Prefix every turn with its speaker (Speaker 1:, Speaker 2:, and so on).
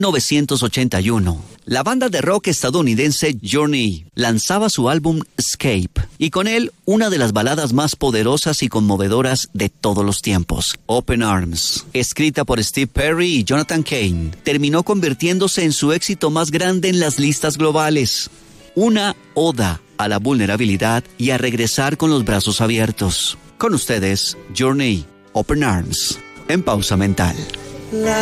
Speaker 1: 1981, la banda de rock estadounidense Journey lanzaba su álbum Escape, y con él una de las baladas más poderosas y conmovedoras de todos los tiempos, Open Arms. Escrita por Steve Perry y Jonathan Cain, terminó convirtiéndose en su éxito más grande en las listas globales. Una oda a la vulnerabilidad y a regresar con los brazos abiertos. Con ustedes, Journey, Open Arms, en Pausa Mental.